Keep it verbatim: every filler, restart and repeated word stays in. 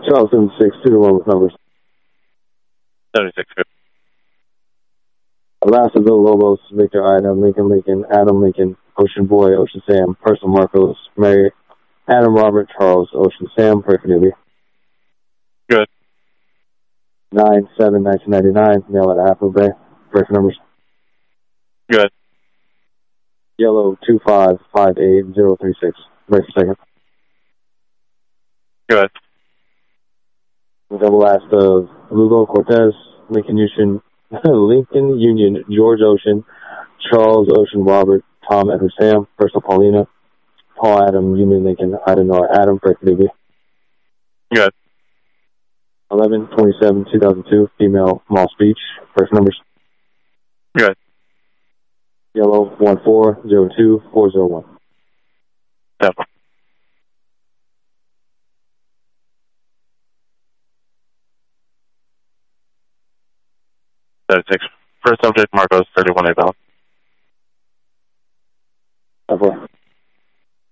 Charles seventy-six, two to one with numbers. seventy-six, good. Alaska Lobos, Victor Ida, Lincoln Lincoln, Adam Lincoln, Ocean Boy, Ocean Sam, Personal Marcos, Mary, Adam Robert, Charles, Ocean Sam, pray for newbie. Good. nine seven nineteen ninety-nine, mail at Apple Bay, pray for numbers. Good. Yellow two five five eight zero three six, pray for second. Good. Double last of Lugo Cortez, Lincoln Union, Lincoln Union, George Ocean, Charles Ocean Robert, Tom Edward Sam, Personal Paulina, Paul Adam, Union Lincoln, Ida Nora Adam, pray for newbie. Good. eleven twenty-seven two thousand two, female Moss Beach, first numbers. Good. Yellow one four zero two four zero one. Seven. seventy-six. First subject, Marcos, thirty-one eight. Four.